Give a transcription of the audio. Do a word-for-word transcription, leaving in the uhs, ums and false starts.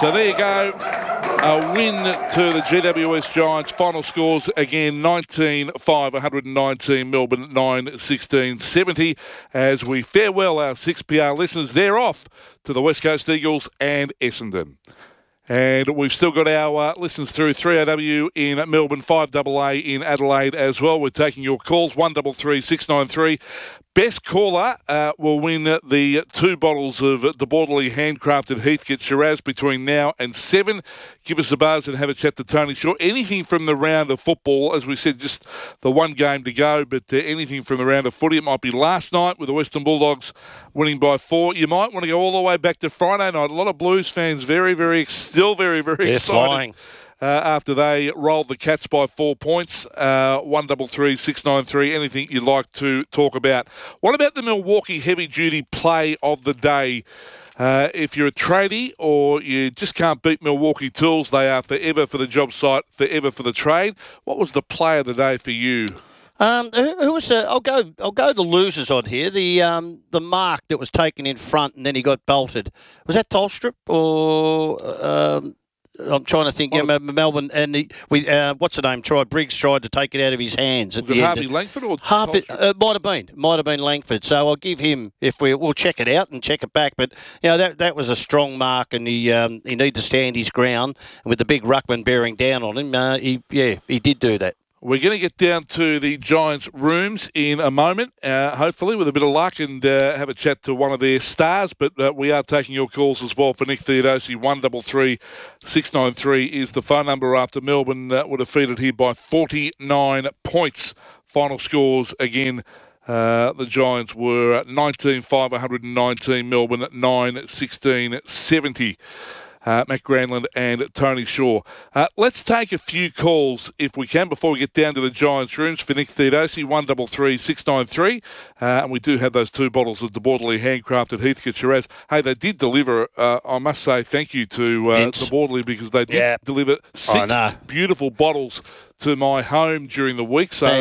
So there you go. A win to the G W S Giants. Final scores again, nineteen five, one hundred nineteen, Melbourne nine sixteen seventy. As we farewell our six P R listeners, they're off to the West Coast Eagles and Essendon. And we've still got our uh, listens through three A W in Melbourne, five A A in Adelaide as well. We're taking your calls, one three three, six nine three. Best caller uh, will win the two bottles of the Borderly handcrafted Heathcote Shiraz between now and seven. Give us a buzz and have a chat to Tony Shaw. Anything from the round of football, as we said, just the one game to go, but uh, anything from the round of footy. It might be last night with the Western Bulldogs winning by four. You might want to go all the way back to Friday night. A lot of Blues fans very, very, still very, very They're excited. Flying. Uh, after they rolled the Cats by four points. Uh, one three three, six nine three, anything you'd like to talk about. What about the Milwaukee heavy-duty play of the day? Uh, if you're a tradie or you just can't beat Milwaukee Tools, they are forever for the job site, forever for the trade. What was the play of the day for you? Um, who, who was the? I'll go. I'll go the losers on here. The um, the mark that was taken in front and then he got bolted. Was that Tolstrup or? Um, I'm trying to think. Yeah, Melbourne and the, we. Uh, what's the name? Tried Briggs tried to take it out of his hands at Was the it end. Harvey Langford or half it uh, might have been might have been Langford. So I'll give him if we we'll check it out and check it back. But you know that that was a strong mark and he um, he needed to stand his ground and with the big ruckman bearing down on him. Uh, he yeah he did do that. We're going to get down to the Giants' rooms in a moment, uh, hopefully with a bit of luck, and uh, have a chat to one of their stars. But uh, we are taking your calls as well for Nick Theodosi. one three three, six nine three is the phone number after Melbourne uh, were defeated here by forty-nine points. Final scores again. Uh, the Giants were nineteen five, one hundred nineteen, Melbourne nine sixteen seventy. Uh, Matt Granlund and Tony Shaw. Uh, let's take a few calls, if we can, before we get down to the Giants' rooms for Nick Theodosi, one three three, six nine three. Uh, and we do have those two bottles of the Borderly handcrafted Heathcote Shiraz. Hey, they did deliver, uh, I must say thank you to uh, the Borderly, because they did yeah. deliver six beautiful bottles to my home during the week. So